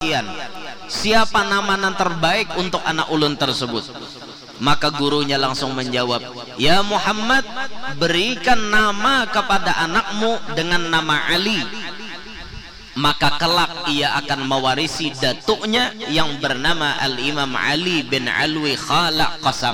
siapa nama yang terbaik untuk anak ulun tersebut? Maka gurunya langsung menjawab, ya Muhammad, berikan nama kepada anakmu dengan nama Ali, maka kelak ia akan mewarisi datuknya yang bernama Al-Imam Ali bin Alwi Khala Qasam.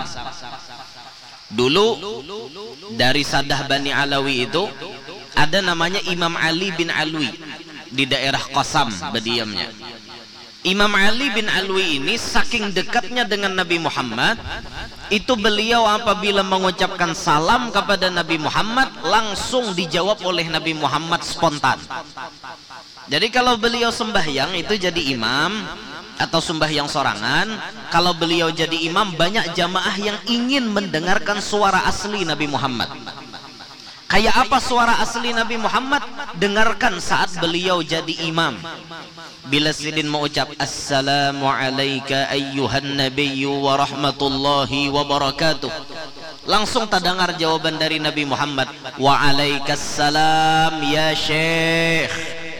Dulu dari Sadah Bani Alawi itu ada namanya Imam Ali bin Alwi di daerah Qasam berdiamnya. Imam Ali bin Alwi ini saking dekatnya dengan Nabi Muhammad, itu beliau apabila mengucapkan salam kepada Nabi Muhammad langsung dijawab oleh Nabi Muhammad spontan. Jadi kalau beliau sembahyang itu jadi imam atau sembahyang sorangan, kalau beliau jadi imam banyak jamaah yang ingin mendengarkan suara asli Nabi Muhammad. Kayak apa suara asli Nabi Muhammad? Dengarkan saat beliau jadi imam. Bila sidin mengucap assalamu alayka ayyuhan nabiyyu wa rahmatullahi wa barakatuh, langsung terdengar jawaban dari Nabi Muhammad, wa alaikassalam ya syekh.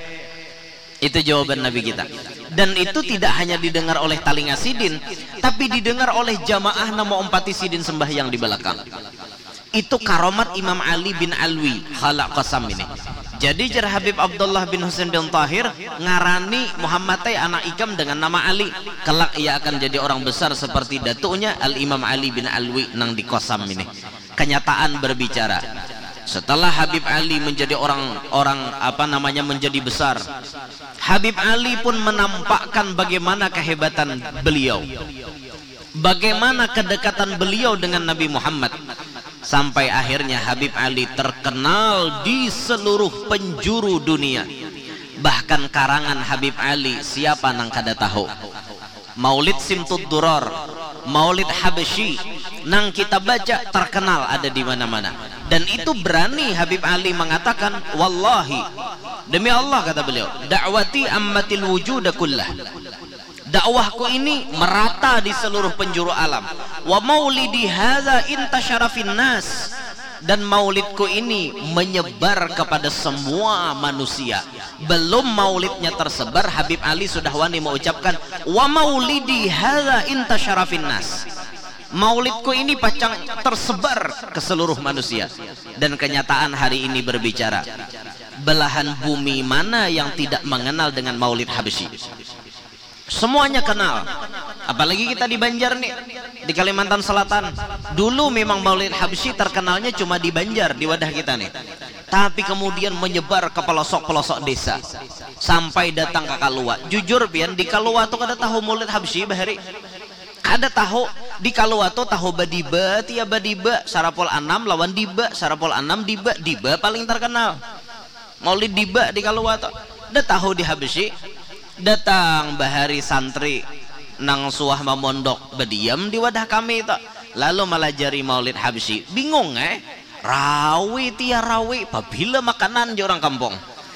Itu jawaban Nabi kita. Dan itu tidak hanya didengar oleh talinga sidin, tapi didengar oleh jamaah nama umpati sidin sembahyang di belakang. Itu karomat Imam Ali bin Alwi Khala Qasam ini. Jadi jar Habib Abdullah bin Husain bin Tahir ngarani Muhammad anak ikam dengan nama Ali. Kelak ia akan jadi orang besar seperti datuknya Al-Imam Ali bin Alwi nang di Qasam ini. Kenyataan berbicara, setelah Habib Ali menjadi menjadi besar, Habib Ali pun menampakkan bagaimana kehebatan beliau, bagaimana kedekatan beliau dengan Nabi Muhammad. Sampai akhirnya Habib Ali terkenal di seluruh penjuru dunia. Bahkan karangan Habib Ali siapa nang kada tahu? Maulid Simtud Duror, Maulid Habsyi nang kita baca terkenal ada di mana-mana. Dan itu berani Habib Ali mengatakan, wallahi, demi Allah kata beliau, da'wati ammatil wujuda kullah. Dakwahku ini merata di seluruh penjuru alam. Wa maulidi hadza intasyara fin nas, dan maulidku ini menyebar kepada semua manusia. Belum maulidnya tersebar, Habib Ali sudah wani mengucapkan wa maulidi hadza intasyara fin nas. Maulidku ini pacang tersebar ke seluruh manusia. Dan kenyataan hari ini berbicara, belahan bumi mana yang tidak mengenal dengan Maulid Habsyi? Semuanya kenal. Apalagi kita di Banjar nih, di Kalimantan Selatan. Dulu memang Maulid Habsyi terkenalnya cuma di Banjar, di wadah kita nih. Tapi kemudian menyebar ke pelosok-pelosok desa sampai datang ke Kalua. Jujur pian, di Kalua tuh kada tahu Maulid Habsyi bahari. Kada tahu. Di Kalua tuh tahu badiba, tia badiba, sarapol anam lawan diba, sarapol anam diba, diba paling terkenal. Maulid diba di Kalua tuh. Udah tahu di Habsyi. Datang bahari santri nang suah mamondok berdiam di wadah kami itu, lalu melajari Maulid Habsyi. Bingung rawi tia rawi pabila makanan di orang kampung.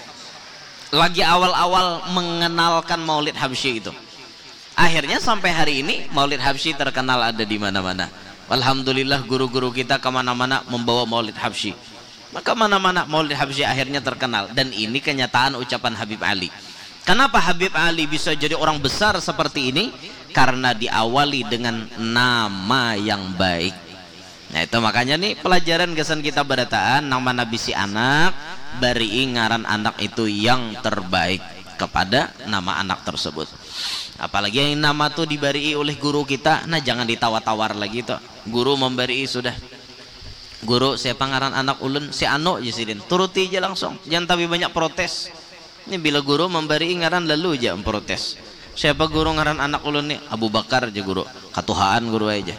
Lagi awal-awal mengenalkan Maulid Habsyi itu. Akhirnya sampai hari ini Maulid Habsyi terkenal ada di mana-mana. Alhamdulillah guru-guru kita kemana-mana membawa Maulid Habsyi. Maka mana-mana Maulid Habsyi akhirnya terkenal. Dan ini kenyataan ucapan Habib Ali. Kenapa Habib Ali bisa jadi orang besar seperti ini? Karena diawali dengan nama yang baik. Nah itu makanya nih pelajaran kesan kita berataan nama Nabi si anak, bari ngaran anak itu yang terbaik kepada nama anak tersebut. Apalagi yang nama tuh dibari oleh guru kita, nah jangan ditawar-tawar lagi tuh. Guru memberi sudah. Guru saya pangaran anak ulun si Ano jisidin, turuti aja langsung, jangan tapi banyak protes. Ini bila guru memberi ngaran lalu aja memprotes. Siapa guru ngaran anak ulun nih? Abu Bakar aja guru, katuhaan guru aja.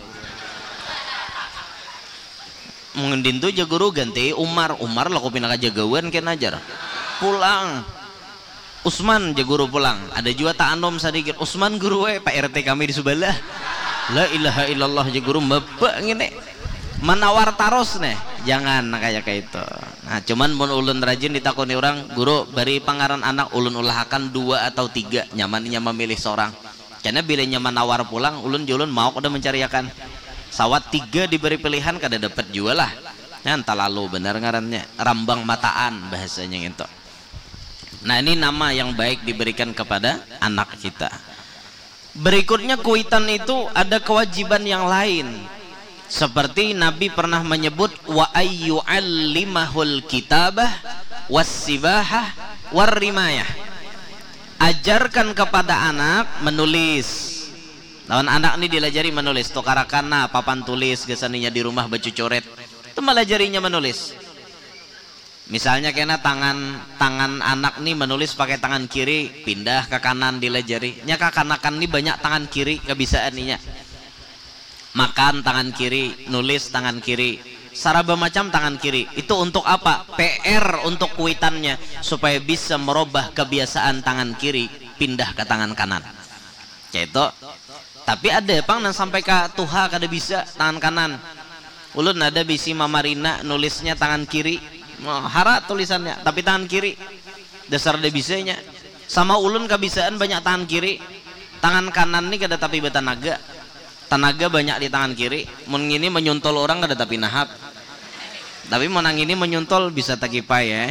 Mengendin tuh aja guru ganti Umar laku pindah jagawan ken ajar. Pulang. Usman aja guru pulang. Ada juga tak anom sedikit. Usman guru Pak RT kami di sebelah. La ilaha illallah aja guru mebak ngene. Menawar taros nih, jangan kayak itu. Nah cuman mun ulun rajin ditakoni orang, guru bari pangaran anak ulun ulahakan 2 atau 3, nyaman memilih seorang. Karena bila nyaman nawar pulang, ulun mau udah mencariakan sawat 3 diberi pilihan kada dapat juga lah. Nah entah lalu benar ngarannya Rambang Mataan bahasanya itu. Nah, ini nama yang baik diberikan kepada anak kita. Berikutnya kuitan itu ada kewajiban yang lain. Seperti Nabi pernah menyebut wa ayyu'allimahul kitabah was-sibahah war-rimayah. Ajarkan kepada anak menulis. Lawan anak ini dilajari menulis. Tokarakana papan tulis gesaninya di rumah baju coret. Itu melajarinya menulis. Misalnya kena tangan anak nih menulis pakai tangan kiri, pindah ke kanan dilajari. Nya kekanakan nih banyak tangan kiri kebisaan ninya. Makan tangan kiri, nulis tangan kiri, saraba macam tangan kiri. Itu untuk apa? PR untuk kuitannya supaya bisa merubah kebiasaan tangan kiri pindah ke tangan kanan. Itu. Tapi ada pang sampai ke tuha kada bisa tangan kanan. Ulun ada bisi mamarina nulisnya tangan kiri. Hara tulisannya tapi tangan kiri. Dasar ada bisanya. Sama ulun kebisaan banyak tangan kiri. Tangan kanan nih kada tapi betanaga. Tenaga banyak di tangan kiri. Mun ini menyuntol orang kada tapi nahap. Tapi menang ini menyuntol bisa takipai ya.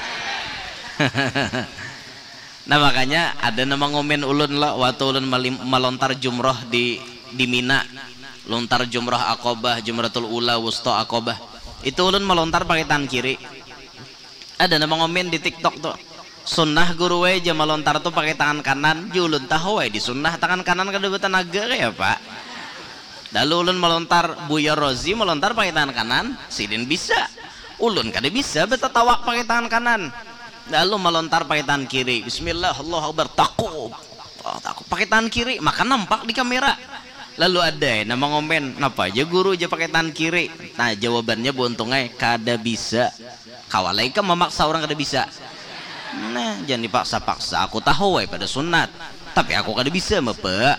Nah makanya ada nama ngomen ulun lah waktu ulun melontar jumroh di Mina. Lontar jumroh Aqobah, Jumratul Ula, Wusta Aqobah. Itu ulun melontar pakai tangan kiri. Ada nama ngomen di TikTok tuh. Sunnah guru we aja melontar tuh pakai tangan kanan. Julun tahu we di sunnah tangan kanan kada betanaga kayak Pak. Lalu ulun melontar Buya Rozi melontar pakai tangan kanan, sidin bisa. Ulun kada bisa betatawak pakai tangan kanan. Lalu melontar pakai tangan kiri. Bismillah, Allahu Akbar, takub. Takub pakai tangan kiri, maka nampak di kamera. Lalu ada nama ngomen, kenapa aja guru aja pakai tangan kiri? Nah, jawabannya buntungnya kada bisa. Kawalai kan memaksa orang kada bisa. Nah, jangan dipaksa-paksa. Aku tahu we pada sunat, tapi aku kada bisa, Bapak.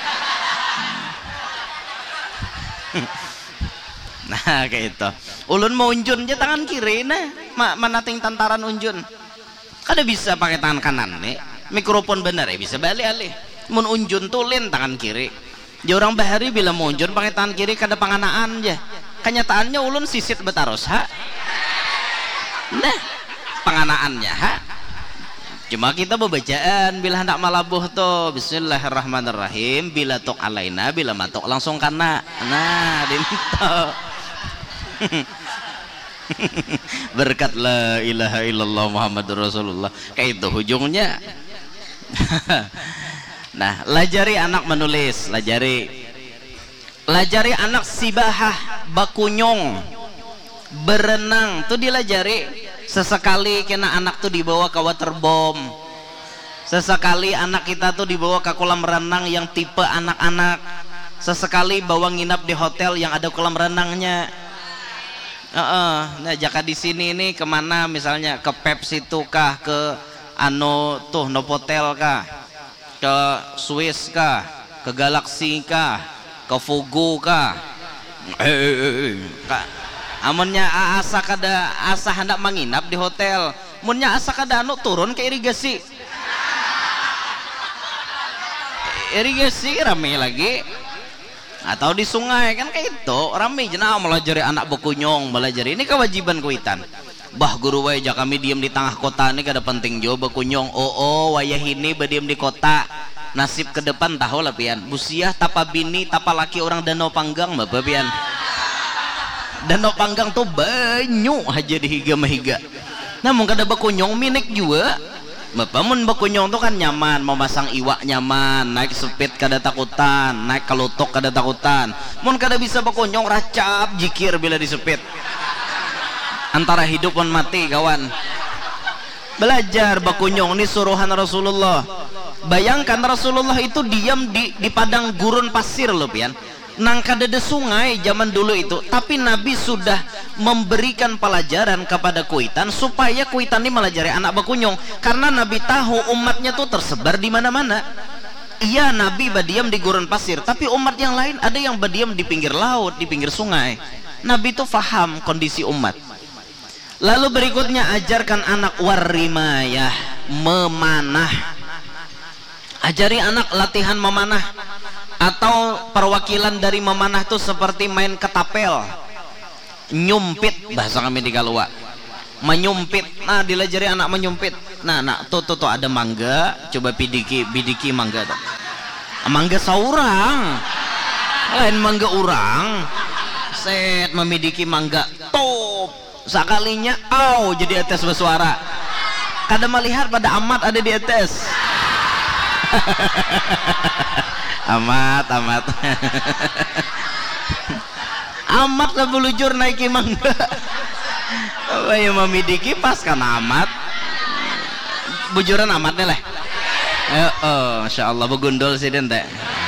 Nah kayak itu ulun mau unjun aja tangan kiri nah manating tantaran unjun kada bisa pakai tangan kanan nih mikrofon bener ya bisa balik alih mun unjun tulin tangan kiri dia orang bahari bila mau unjun pakai tangan kiri kada panganaan aja kenyataannya ulun sisit betaros ha nah panganaannya ha cuma kita bebacaan bila hendak malabuh tuh bismillahirrahmanirrahim bila tok alaina bila matok langsung kana nah dinto berkat la ilaha illallah Muhammadur Rasulullah kayak itu ujungnya. Nah lajari anak menulis lajari anak sibahah bakunyong berenang tuh dilajari. Sesekali kena anak tuh dibawa ke waterbomb. Sesekali anak kita tuh dibawa ke kolam renang yang tipe anak-anak. Sesekali bawa nginap di hotel yang ada kolam renangnya. Nah jaka di sini ini kemana misalnya ke Pepsi tuh kah ke tuh Novotel kah ke Swiss kah ke Galaxy kah ke Fugu kah amunnya asa kada asa hendak menginap di hotel munnya asa kada turun ke irigasi rame lagi atau di sungai kan kayak itu rame jenah melajari anak bekunyong melajari ini kewajiban kuitan bah guru wajah kami diam di tengah kota ini kada penting jo bekunyong wayah ini berdiam di kota nasib ke depan tahu lah pian busiah tapa bini tapa laki orang Danau Panggang bapak pian Danau Panggang tuh banyak aja dihiga mahiga. Namun kada bakunyong minik juga. Bapak mun bakunyong tuh kan nyaman, mau masang iwak nyaman, naik sepit kada takutan, naik kalutok kada takutan. Mun kada bisa bakunyong racap jikir bila disepit. Antara hidup dan mati kawan. Belajar bakunyong ini suruhan Rasulullah. Bayangkan Rasulullah itu diam di padang gurun pasir loh pian. Nang kada ada sungai zaman dulu itu, tapi Nabi sudah memberikan pelajaran kepada kuitan supaya kuitan ini melajari anak bakunyong karena Nabi tahu umatnya tuh tersebar di mana-mana. Iya Nabi berdiam di gurun pasir, tapi umat yang lain ada yang berdiam di pinggir laut, di pinggir sungai. Nabi tuh faham kondisi umat. Lalu berikutnya ajarkan anak warrimayah, memanah. Ajari anak latihan memanah. Atau perwakilan dari memanah tuh seperti main ketapel, nyumpit bahasa kami di Kalua. menyumpit. Nah, dilajari anak menyumpit. Nah, tuh ada mangga, coba bidiki mangga tuh. Mangga saurang, lain mangga orang. Set memidiki mangga, top sekalinya, jadi etes bersuara. Kada melihat pada amat ada di etes. amat amat lah belujur naiki mangga. Apa yang memidiki pas kan amat bujuran amatnya lah. Masya Allah begundul sih dente.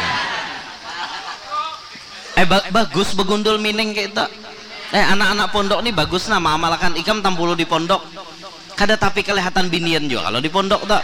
Bagus begundul mining kayak itu. Anak-anak pondok nih bagus nama amalakan ikam tampulu di pondok. Kada tapi kelihatan binian juga kalau di pondok tak.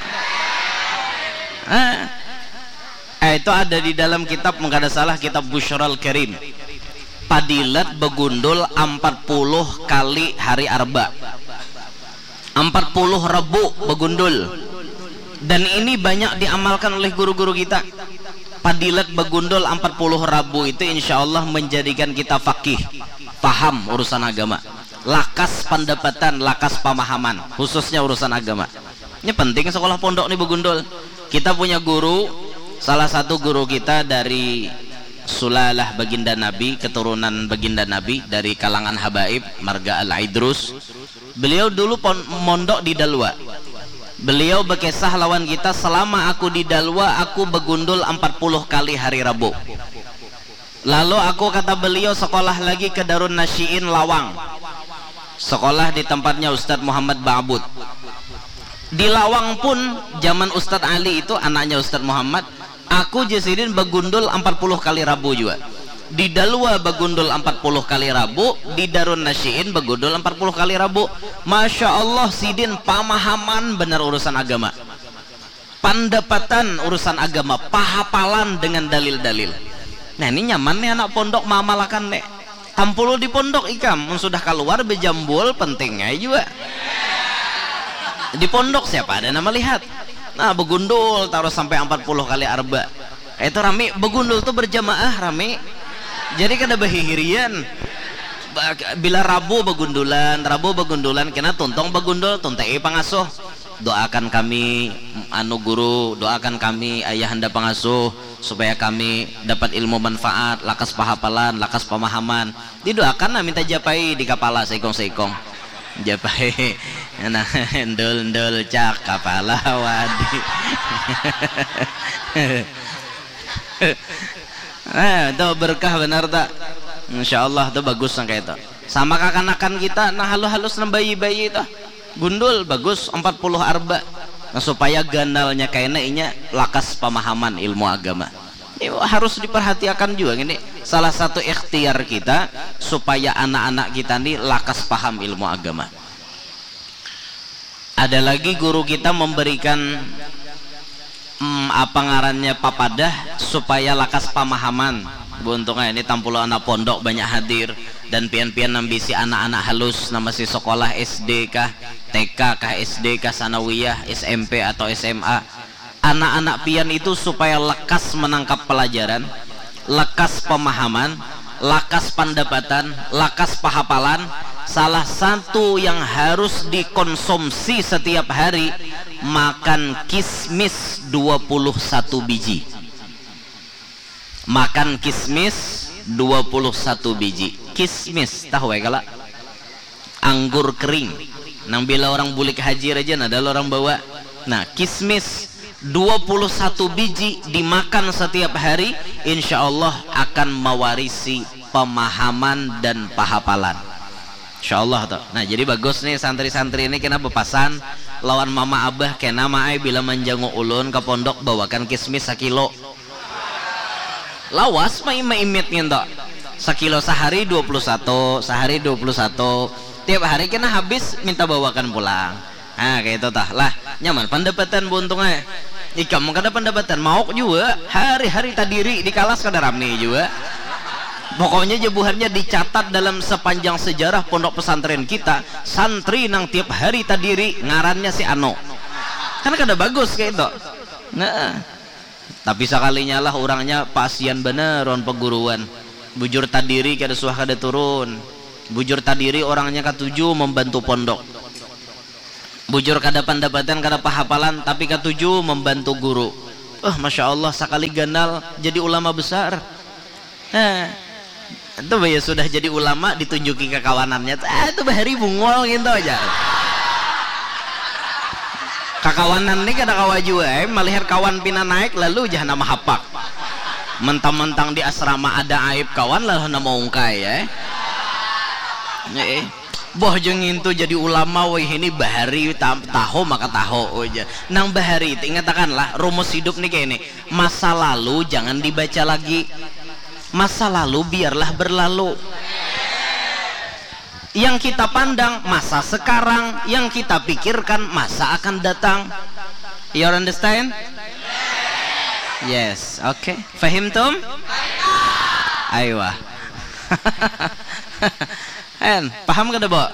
Itu ada di dalam kitab mengkada salah, kitab Busyral Karim. Padilat begundul 40 kali hari arba, 40 rebu begundul. Dan ini banyak diamalkan oleh guru-guru kita. Padilat begundul 40 rabu itu insya Allah menjadikan kita fakih, paham urusan agama, lakas pendapatan, lakas pemahaman, khususnya urusan agama. Ini penting sekolah pondok nih begundul. Kita punya guru, salah satu guru kita dari Sulalah baginda Nabi, keturunan baginda Nabi dari kalangan habaib marga Al-Aidrus. Beliau dulu mondok di Dalwa. Beliau berkisah lawan kita, selama aku di Dalwa aku begundul 40 kali hari Rabu. Lalu aku kata beliau sekolah lagi ke Darun Nasyiin Lawang, sekolah di tempatnya Ustadz Muhammad Ba'bud. Di Lawang pun zaman Ustadz Ali itu anaknya Ustadz Muhammad, aku jasidin begundul 40 kali Rabu juga. Di Dalwa begundul 40 kali Rabu, di Darun Nasyiin begundul 40 kali Rabu. Masya Allah sidin pemahaman benar urusan agama, pendapatan urusan agama, pahapalan dengan dalil-dalil. Nah ini nyaman nih anak pondok mamalakan nih. Tampulu di pondok ikam sudah keluar bejambul pentingnya juga. Di pondok siapa ada nama lihat. Nah begundul taruh sampai 40 kali arba. Itu rame begundul tuh berjamaah rame. Jadi kada bahihirian. Bila Rabu begundulan kena tuntong begundul tuntei pangasuh. Doakan kami guru, doakan kami ayahanda pangasuh supaya kami dapat ilmu manfaat, lakas pahapalan, lakas pemahaman. Didoakan minta japai di kepala seikong japai. Nah, ndul cak kepala wadi. Itu berkah benar tak? Insya Allah itu bagus sangka itu. Sama kakanakan kita, nah halus bayi-bayi itu gundul bagus 40 arba. Nah, supaya ganalnya kayaknya inya lakas pemahaman ilmu agama. Ini harus diperhatikan juga ini. Salah satu ikhtiar kita supaya anak-anak kita nih lakas paham ilmu agama. Ada lagi guru kita memberikan apa ngarannya papadah supaya lakas pemahaman. Beruntungnya ini tampulu anak pondok banyak hadir dan pian-pian nambisi anak-anak halus nama si sekolah SD kah, TK kah, SD kah, sanawiyah, SMP atau SMA. Anak-anak pian itu supaya lekas menangkap pelajaran, lekas pemahaman, lakas pendapatan, lakas pahapalan. Salah satu yang harus dikonsumsi setiap hari makan kismis 21 biji. Makan kismis 21 biji. Kismis tahu ya kala? Anggur kering. Nang bila orang bulik haji aja ada orang bawa. Nah, kismis 21 biji dimakan setiap hari, insya Allah akan mewarisi pemahaman dan pahapalan. Insya Allah tuh. Nah jadi bagus nih santri-santri ini kena bepasan lawan mama abah kena maai bila menjangu ulun ke pondok bawakan kismis 1 kilo. Lawas imit nginto 1 kilo sehari 21, sehari 21. Tiap hari kena habis minta bawakan pulang. Nah kayak itu tah lah nyaman pendapatan buntungnya. Ikam kada pendapatan mau juga hari-hari tadiri di kalas kada ramai juga. Pokoknya jebuhannya dicatat dalam sepanjang sejarah pondok pesantren kita, santri nang tiap hari tadiri ngarannya si Ano. Kan kada bagus kayak itu. Nah, tapi sekalinya lah orangnya pasien bener on peguruan. Bujur tadiri kada suah kada turun. Bujur tadiri orangnya ketujuh membantu pondok. bujur kada pendapatan kada pahapalan tapi ketujuh membantu guru. Masya Allah sekali ganal jadi ulama besar. Itu ya sudah jadi ulama ditunjuki ke kawanannya. Itu bahari bungol gitu aja. Kakawanan ini kada kawaju melihat kawan pina naik lalu jangan nama hapak. Mentang-mentang di asrama ada aib kawan lalu nama ungkai boh jeung itu jadi ulama weh ini bahari tahu maka tahu aja nang bahari itu ingatakanlah rumus hidup nih kayak ini, masa lalu jangan dibaca lagi, masa lalu biarlah berlalu, yang kita pandang masa sekarang, yang kita pikirkan masa akan datang. You understand? Yes, okay. Fahimtum? Aywa. Paham kada, Bo?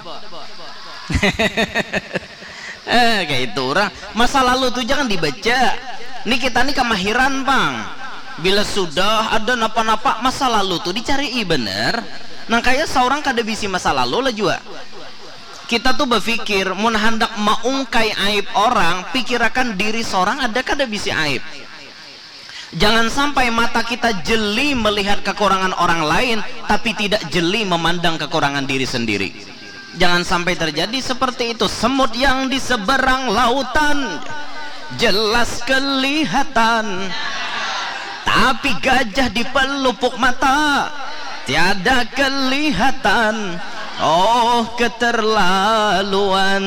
Kayak itu orang. Masa lalu tuh jangan dibaca. Nih kita nih kemahiran, Bang. Bila sudah ada napa-napa masa lalu tuh dicari bener. Nah kayak seorang kada bisi masa lalu lah juga. Kita tuh berpikir mun hendak maungkai aib orang, pikirakan diri seorang ada kada bisi aib. Jangan sampai mata kita jeli melihat kekurangan orang lain tapi tidak jeli memandang kekurangan diri sendiri. Jangan sampai terjadi seperti itu. Semut yang di seberang lautan jelas kelihatan, tapi gajah di pelupuk mata tiada kelihatan. Oh keterlaluan.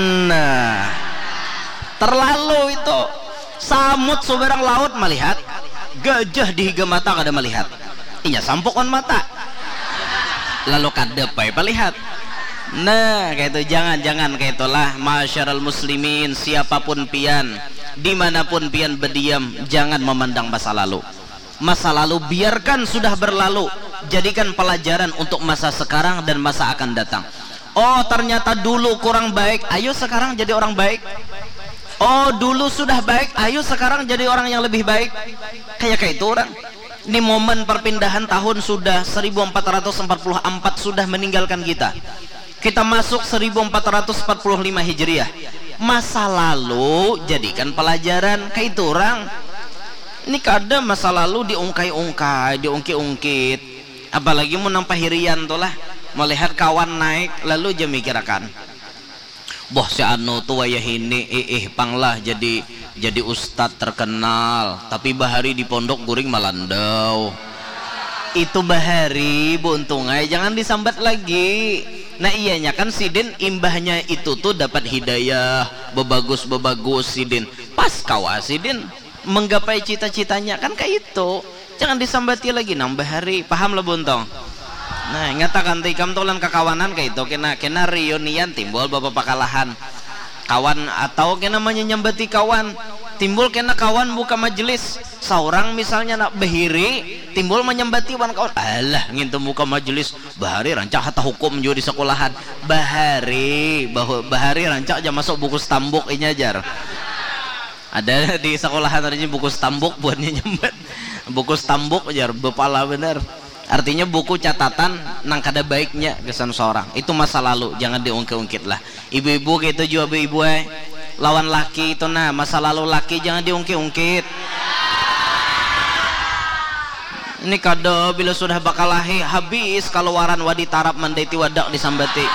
Terlalu itu. Samut seberang laut melihat, gajah di higa mata kada melihat. Iya sampokon mata. Lalu kada pai melihat. Nah, kayak itu jangan kayak itulah masyarul muslimin, siapapun pian, dimanapun pian berdiam, jangan memandang masa lalu. Masa lalu biarkan sudah berlalu, jadikan pelajaran untuk masa sekarang dan masa akan datang. Oh ternyata dulu kurang baik, ayo sekarang jadi orang baik. Oh dulu sudah baik, ayo sekarang jadi orang yang lebih baik. Kayak itu orang. Ini momen perpindahan tahun sudah 1444 sudah meninggalkan kita. Kita masuk 1445 Hijriah. Masa lalu jadikan pelajaran. Kayak itu orang. Ini kadang masa lalu diungkai-ungkai, diungkit-ungkit. Apalagi mau nampak hirian tuh lah. Melihat kawan naik lalu dia mikirkan, boh si anu tuh wayah ini panglah jadi ustad terkenal tapi bahari di pondok guring malandau. Itu bahari buntungai jangan disambat lagi. Nah iyanya kan sidin imbahnya itu tuh dapat hidayah bebagus sidin pas kawa sidin menggapai cita-citanya kan kayak itu. Jangan disambati lagi nang bahari. Paham lah buntong? Nah ngatakan tikam tolan kekawanan kayak itu kena reunian timbul bapak pakalahan kawan atau kena menyambati kawan timbul kena kawan buka majelis seorang misalnya nak behiri timbul menyambati kawan alah ngintu buka majelis bahari rancak hatta hukum juga di sekolahan bahari rancak aja masuk buku stambuk ini ajar ada di sekolahan ada buku stambuk buatnya nyambat buku stambuk ajar bepala bener. Artinya buku catatan nang kada baiknya kesan seorang. Itu masa lalu, jangan diungkit-ungkit lah. Ibu-ibu gitu juga ibu-ibu lawan laki itu nah masa lalu laki jangan diungkit-ungkit. Ini kada bila sudah bakal lahir habis kalau waran wadi tarap mandeti wadak disambati.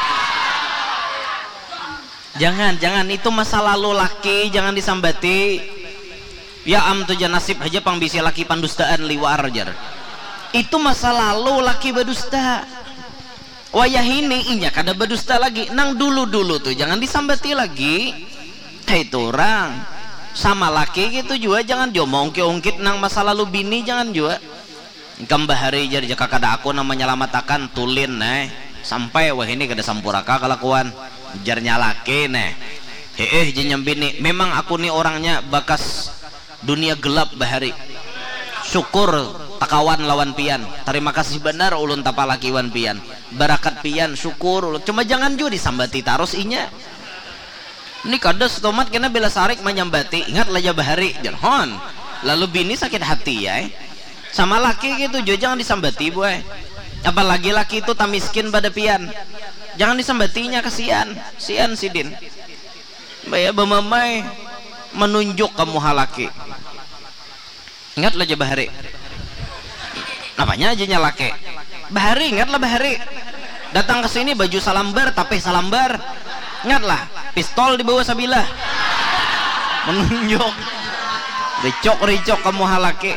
Jangan itu masa lalu laki jangan disambati. Ya am tuh nasib aja pang bisi laki pandustaan liwar jar. Itu masa lalu laki berdusta. Wayah ini inya kada berdusta lagi. Nang dulu tuh jangan disambati lagi. Kayak itu orang sama laki gitu juga jangan diomong ungkit nang masa lalu bini jangan juga. Engkam bahari jadi jaka kada aku namanya lamatakan tulin sampai wah ini kada sampuraka kelakuan jarnya laki jenyam bini. Memang aku nih orangnya bakas dunia gelap bahari. Syukur takawan lawan pian. Terima kasih benar ulun tapalaki wan pian. Barakat pian syukur ulun. Cuma jangan juga disambati tarus inya. Ini kada stomat kena bela sarik menyambati. Ingat laja bahari jangan. Lalu bini sakit hati ya. Sama laki gitu juga jangan disambati boy. Apalagi laki itu tak miskin pada pian. Jangan disambatinya kasihan. Sian sidin. Baya bamamai menunjuk kamu halaki. Ingatlah aja bahari. Namanya aja nyalake. Bahari, ingatlah bahari. Datang ke sini baju salambar, tapi salambar. Ingatlah, pistol di bawah sabilah. Menunjuk. Ricok kamu halaki.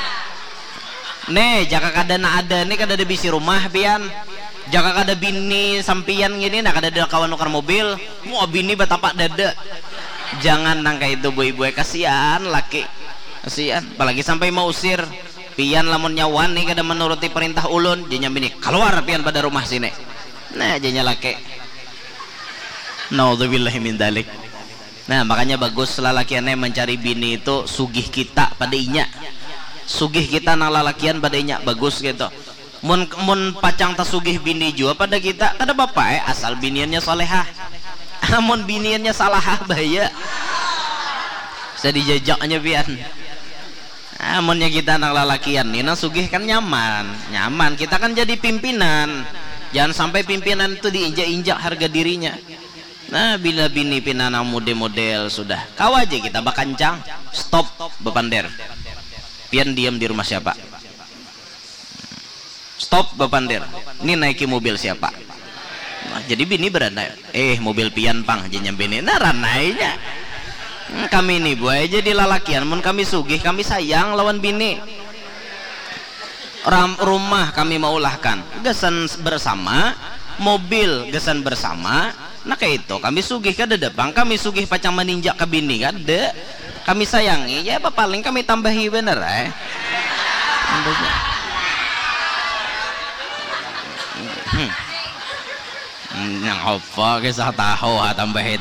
Nih, jaka kada na ada nih kada ada bisi rumah pian. Jaka kada bini sampian gini nak kada ada kawan nukar mobil. Mau bini batapak dada. Jangan nangka itu boy kasihan laki. Kasihan, apalagi sampai mau usir. Pian lamun nyawan nih kada menuruti perintah ulun, dia nyambini keluar pian pada rumah sini. Nah, jadinya laki. Naudzubillahi min dzalik. Nah, makanya bagus lalakiannya mencari bini itu sugih kita pada inya. Sugih kita nang lalakian pada inya bagus gitu. Mun pacang tasugih bini jua pada kita kada apa asal biniannya solehah. Amun biniannya salah bahaya. Saya dijajaknya pian. Amunnya kita nang lalakian nih nang sugih kan nyaman. Kita kan jadi pimpinan. Jangan sampai pimpinan itu diinjak-injak harga dirinya. Nah, bila bini pinanang model sudah kau aja kita bakancang stop bepander. Pian diam di rumah siapa? Stop bepander. Ini naiki mobil siapa? Nah, jadi bini beranda. Mobil pian pang jenjang bini. Nah, ranainya. Kami ini buat aja di lalakian. Mun kami sugih, kami sayang lawan bini. Rumah kami maulahkan. Gesan bersama, mobil gesan bersama. Nah kayak itu kami sugih kada depang, kami sugih pacang meninjak ke bini kada. Kami sayangi ya apa paling kami tambahi bener yang apa kisah tahu tambahi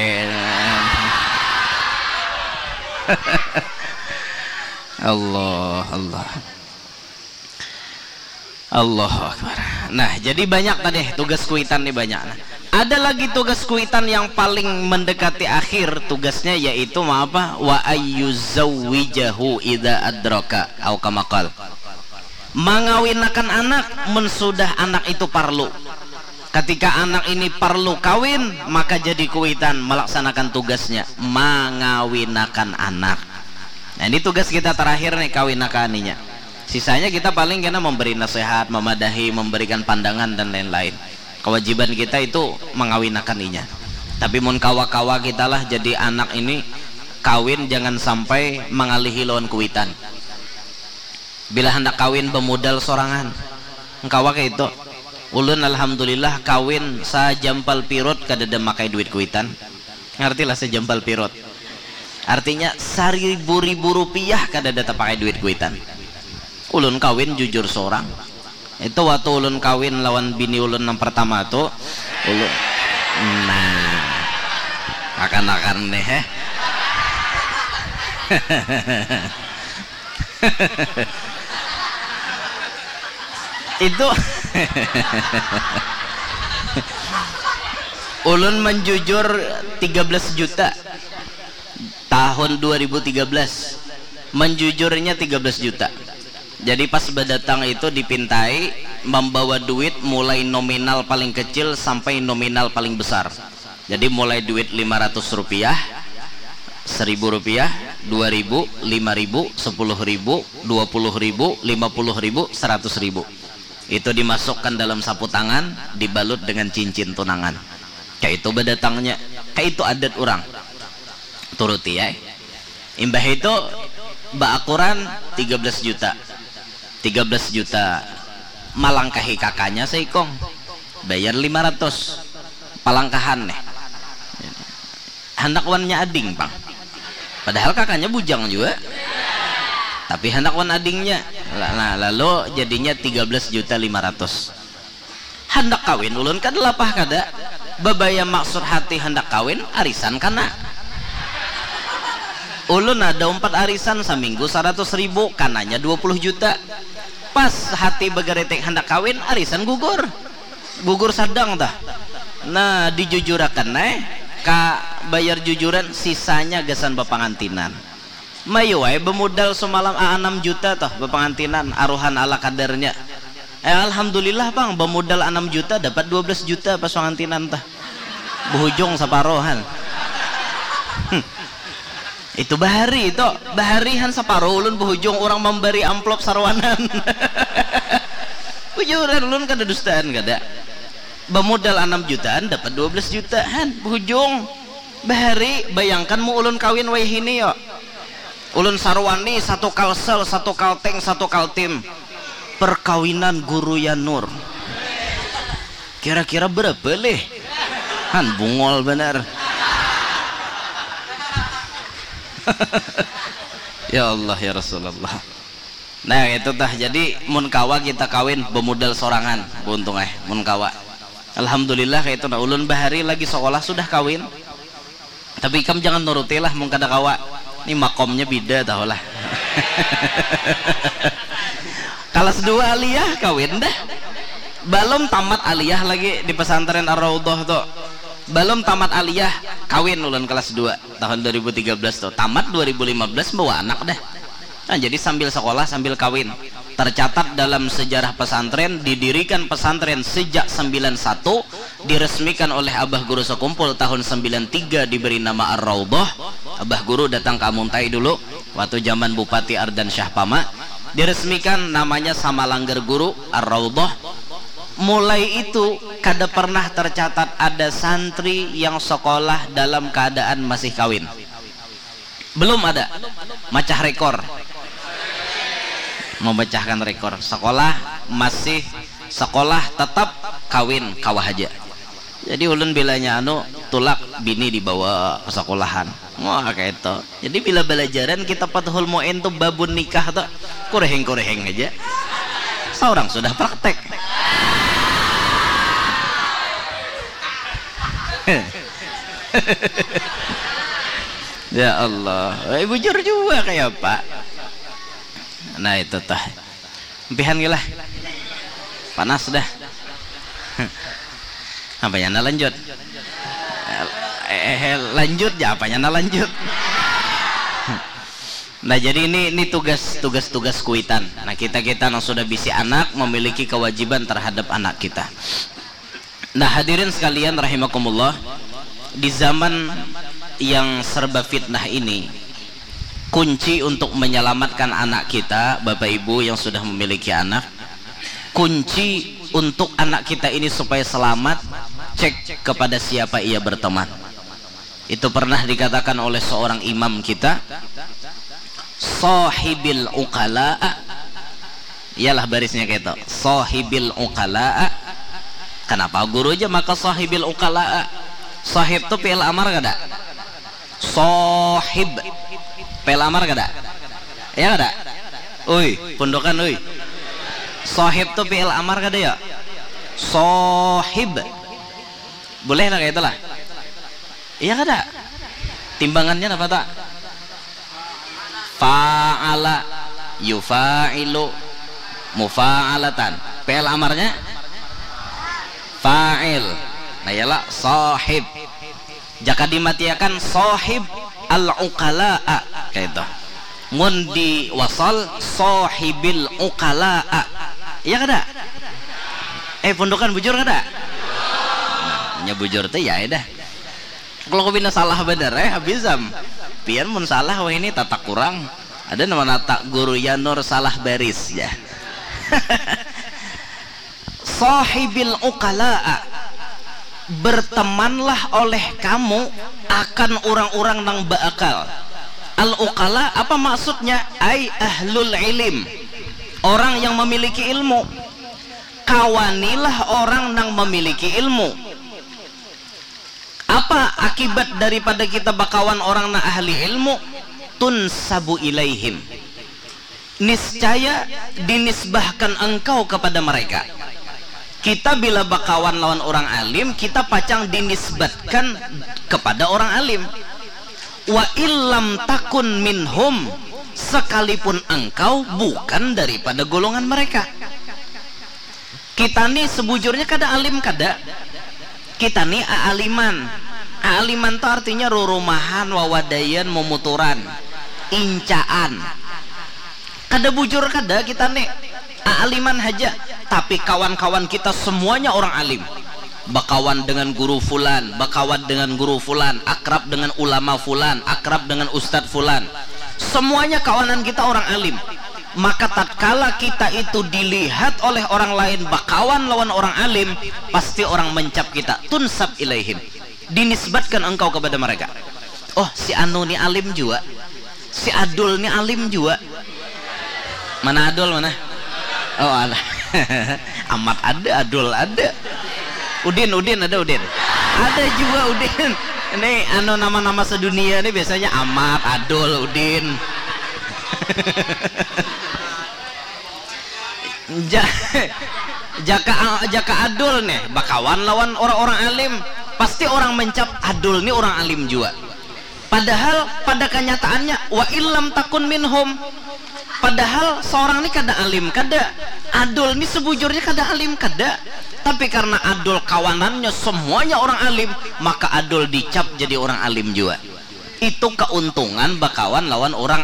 Allah Akbar. Nah, jadi banyak tadi tugas kuitan nih banyak. Ada lagi tugas kuitan yang paling mendekati akhir tugasnya yaitu apa? Wa ayyuzawwijahu idza adraka au kama qal. Mengawinakan anak mensudah anak itu parlu. Ketika anak ini perlu kawin, maka jadi kuitan melaksanakan tugasnya mengawinakan anak. Nah, ini tugas kita terakhir nih kawinakaninya. Sisanya kita paling kena memberi nasihat, memadahi, memberikan pandangan dan lain-lain. Kewajiban kita itu mengawinakaninya. Tapi mun kawa-kawa kita lah jadi anak ini kawin jangan sampai mengalihi lawan kuitan. Bila hendak kawin pemodal sorangan, engkawa kayak itu. Ulun alhamdulillah kawin sajampal pirot kada ada makai duit kuitan. Ngertilah sajampal pirot. Artinya seribu rupiah kada ada pakai duit kuitan. Ulun kawin jujur seorang. Itu waktu ulun kawin lawan bini ulun yang pertama tuh ulun akan nih itu ulun menjujur 13 juta tahun 2013, menjujurnya 13 juta. Jadi pas berdatang itu dipintai membawa duit mulai nominal paling kecil sampai nominal paling besar. Jadi mulai duit 500 rupiah, 1000 rupiah, 2000, 5000, 10.000, 20.000, 50.000, 100.000. Itu dimasukkan dalam sapu tangan, dibalut dengan cincin tunangan. Kayak itu berdatangnya, kayak itu adat orang. Turuti ya. Imbah itu baakuran 13 juta. 13 juta malangkahi kakaknya seikong bayar 500 palangkahan nih hendak wannya ading pang padahal kakaknya bujang juga tapi hendak wan adingnya nah lalu jadinya 13 juta 500 hendak kawin ulun kan lapah kada babaya maksud hati hendak kawin arisan kana ulun ada 4 arisan seminggu 100.000 kananya 20 juta pas hati begaretek hendak kawin arisan gugur sadang dah. Nah dijujurakan ka bayar jujuran sisanya gasan bapangantinan mayuai bemodal semalam 6 juta toh bapangantinan aruhan ala kadarnya alhamdulillah bang bemodal 6 juta dapat 12 juta pas pangantinan tah buhujung saparohan Itu bahari itu baharihan separuh ulun berhujung orang memberi amplop sarwanan. Ujuran ulun kada dustaan kada. Bemodal 6 jutaan dapat 12 jutaan berhujung bahari. Bayangkan mu ulun kawin wayhini yo. Ulun sarwani satu kalsel, satu kalteng, satu kaltim. Perkawinan Guru Yanur. Kira-kira berapa leh? Han bungol benar. Ya Allah ya Rasulullah. Nah itu tah, jadi mun kawa kita kawin bemodal sorangan buntung mun kawa. Alhamdulillah kayak itu nah ulun bahari lagi sekolah sudah kawin. Tapi kamu jangan nurutilah mun kada kawa. Ini makomnya beda tahu lah. Kelas 2 aliyah kawin dah. Belum tamat aliyah lagi di pesantren Ar-Raudhah tuh. Belum tamat aliyah kawin ulun kelas 2 tahun 2013 tuh. Tamat 2015 bawa anak dah. Nah, jadi sambil sekolah sambil kawin. Tercatat dalam sejarah pesantren, didirikan pesantren sejak 91, diresmikan oleh Abah Guru Sekumpul tahun 93, diberi nama Ar-Raudhah. Abah Guru datang ke Amuntai dulu waktu zaman Bupati Ardan Syahpama, diresmikan namanya sama Langgar Guru Ar-Raudhah. Mulai itu kada pernah tercatat ada santri yang sekolah dalam keadaan masih kawin. Belum ada. Macah rekor. Memecahkan rekor sekolah masih sekolah tetap kawin kawah aja. Jadi ulun bilanya anu tulak bini dibawa ke sekolahan. Wah kayak itu. Jadi bila belajaran kita Fathul Mu'in tuh babun nikah tuh kureheng aja. Seorang sudah praktek. Ya Allah, bujur juga kayak Pak. Nah itu tah empihan gila panas dah. Apanya na lanjut lanjut ya apanya na lanjut. Nah jadi ini tugas kuitan. Nah kita yang sudah bisi anak memiliki kewajiban terhadap anak kita. Nah hadirin sekalian rahimakumullah, di zaman yang serba fitnah ini, kunci untuk menyelamatkan anak kita, Bapak Ibu yang sudah memiliki anak, kunci untuk anak kita ini supaya selamat, cek kepada siapa ia berteman. Itu pernah dikatakan oleh seorang imam kita, sahibil uqala'a. Iyalah barisnya kayak itu, sahibil uqala'a. Kenapa guru aja maka sahibil uqala'a? Sahib itu fi'il amar kada? Sahib pelamar kada? Ya kada? Oi, pondokan oi. Sahib tuh fi'il amar kada ya? Sahib. Boleh lah kayak itulah. Iya kada? Timbangannya apa tak? Fa'ala yufa'ilu mufa'alatan. Fi'il amarnya fa'il. Nah yalah sahib. Jika dimatiakan sahib al-uqala'a kayak itu. Mun diwasal sahibil uqala'a. Iya kada? Pondokan bujur kada? Nya bujur teh ya dah. Kalau kau bina salah bener habis pian mun salah wah ini tata kurang. Ada nama nata Guru Yanur salah baris ya. Sahibil uqala'a. Bertemanlah oleh kamu akan orang-orang nang beakal. Al-uqala apa maksudnya? Ai ahlul ilim, orang yang memiliki ilmu. Kawanilah orang nang memiliki ilmu. Apa akibat daripada kita bakawan orang nang ahli ilmu? Tunsabu ilaihim, niscaya dinisbahkan engkau kepada mereka. Kita bila bakawan lawan orang alim, kita pacang dinisbatkan kepada orang alim. Wa illam takun minhum, sekalipun engkau bukan daripada golongan mereka. Kita nih sebujurnya kada alim kada. Kita nih aaliman. Aaliman itu artinya rurumahan, wawadayan, memuturan, incaan. Kada bujur kada kita nih aaliman aja. Tapi kawan-kawan kita semuanya orang alim. bakawan dengan guru fulan, bakawan dengan guru fulan, akrab dengan ulama fulan, akrab dengan ustadz fulan, semuanya kawanan kita orang alim. Maka tatkala kita itu dilihat oleh orang lain bakawan lawan orang alim, pasti orang mencap kita, tunsab ilaihim, dinisbatkan engkau kepada mereka. Oh, si Anu ni alim juga, si Adul ni alim juga. Mana Adul mana? Oh alah. Amat ada, Adul ada. Udin ada Udin. Ada juga Udin. Ini anu nama-nama sedunia ini biasanya Amat, Adul, Udin. Jaka Adul nih bakawan lawan orang-orang alim, pasti orang mencap Adul nih orang alim juga. Padahal pada kenyataannya wa illam takun minhum, padahal seorang ini kada alim kada, Adul ini sebujurnya kada alim kada, tapi karena Adul kawanannya semuanya orang alim, maka Adul dicap jadi orang alim juga. Itu keuntungan bakawan lawan orang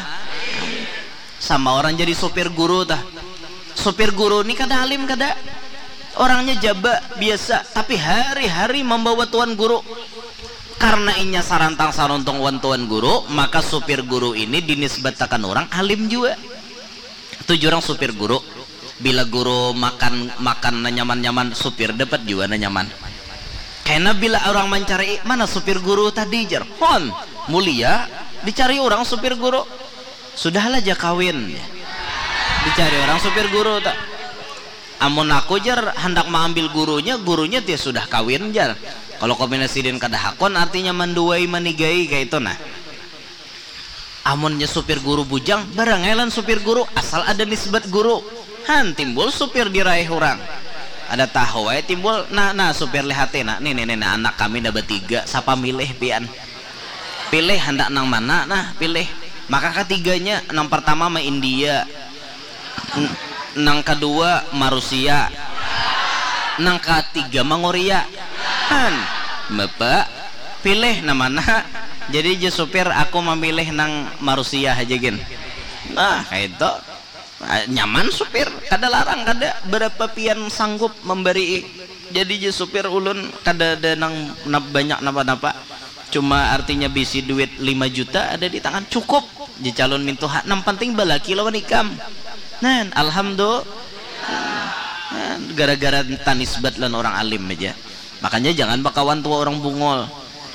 sama orang jadi sopir guru tah. Sopir guru ini kada alim kada, orangnya jaba biasa, tapi hari-hari membawa tuan guru. Karena inya sarantang sarontong wan tuan guru, maka supir guru ini dinisbatakan orang alim juga. Tujuh orang supir guru, bila guru makan nyaman-nyaman, supir dapat juga nyaman. Karena bila orang mencari mana supir guru tadi jar, hon mulia dicari orang supir guru, sudahlah aja kawin, dicari orang supir guru tak. Amun aku jar hendak mengambil gurunya dia sudah kawin jar. Kalau kombinasiin kada hakon artinya menduai menigai kayak itu nah. Amunnya supir guru bujang barangelan supir guru asal ada nisbat guru. Han timbul supir diraih orang. Ada tahu timbul nah supir lihatin nah nih anak kami ada bertiga, siapa milih pian. Pilih hendak nang mana nah pilih. Maka ketiganya nang pertama mah India. Nang kedua Marusia. Nang ketiga Mongolia. Han bapak pilih namana, jadi je supir aku memilih nang Marusia aja gen. Nah kayak itu nyaman supir kada larang kada berapa pian sanggup memberi, jadi je supir ulun kada ada nang banyak napa-napa, cuma artinya bisi duit 5 juta ada di tangan cukup je calon mintuha, nang penting balaki lawan ikam. Nah alhamdulillah gara-gara tanisbat lan orang alim aja. Makanya jangan bakawan tua orang bungol.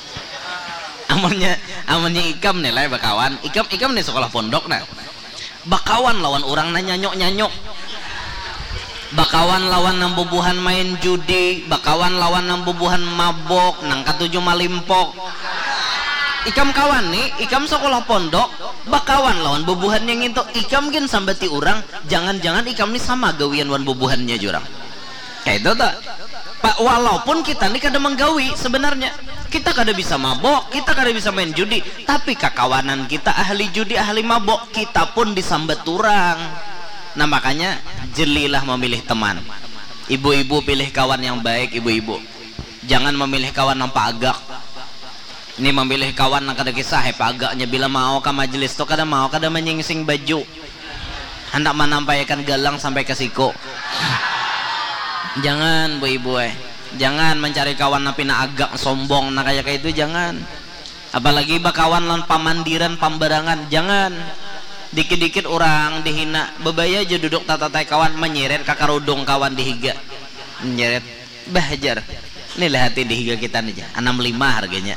Amunnya ikam nih lah bakawan. Ikam nih sekolah pondok nah. Bakawan lawan orang na nyanyok. Bakawan lawan nang bubuhan main judi, bakawan lawan nang bubuhan mabok, nang katujuh malimpok. Ikam kawan nih, ikam sekolah pondok, bakawan lawan bubuhan yang itu. Ikam gen sambati orang, jangan-jangan ikam nih sama gawian wan bubuhannya jurang. Kayak itu tak? Pak, walaupun kita nih kada menggawi sebenarnya, kita kada bisa mabok, kita kada bisa main judi, tapi kakawanan kita ahli judi, ahli mabok, kita pun disambat turang. Nah makanya jelilah memilih teman. Ibu-ibu pilih kawan yang baik, ibu-ibu. Jangan memilih kawan yang pagak. Ini memilih kawan yang kada kisah pagaknya, bila mau ke majelis tuh kada mau kada menyingsing baju, hendak menampaikan galang sampai ke siko. Jangan bu ibu jangan mencari kawan napi na agak sombong na kayak itu, jangan. Apalagi bakawan lan pamandiran pambarangan, jangan. Dikit-dikit orang dihina, bebaya aja duduk tata-tata kawan menyeret kakarudung kawan dihiga, menyeret bahajar. Ini hati dihiga kita nih 65 harganya.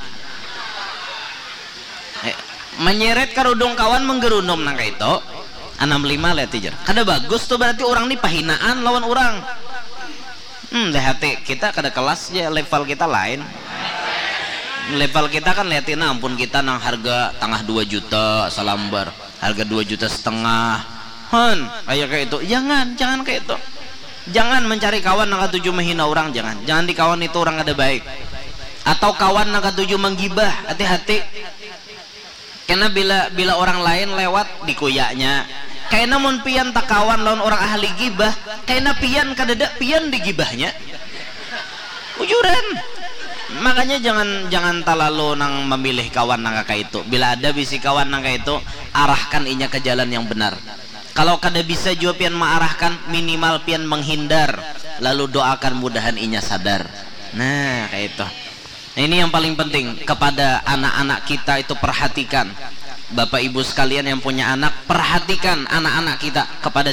Menyeret karudung kawan menggerundum nang kayak itu 65 lihat aja. Kada bagus tuh, berarti orang nih pahinaan lawan orang. Hati kita kada kelas ya, level kita lain. Level kita kan lihatin ampun kita nang harga tengah 2 juta salambar, harga 2,5 juta. Kayak itu. Jangan kayak itu. Jangan mencari kawan nang katuju menghina orang, jangan di kawan itu orang ada baik. Atau kawan nang katuju menggibah, hati-hati. Karena bila orang lain lewat dikuyaknya, kayaknya mun pian tak kawan lawan orang ahli gibah, kayaknya pian kadada pian digibahnya. Ujuran. Makanya jangan terlalu nang memilih kawan nang kakak itu. Bila ada bisi kawan nang kakak itu, arahkan inya ke jalan yang benar. Kalau kada bisa juga pian mengarahkan, minimal pian menghindar, lalu doakan mudahan inya sadar. Nah, kayak itu. Nah, ini yang paling penting kepada anak-anak kita itu, perhatikan. Bapak Ibu sekalian yang punya anak, perhatikan anak-anak kita kepada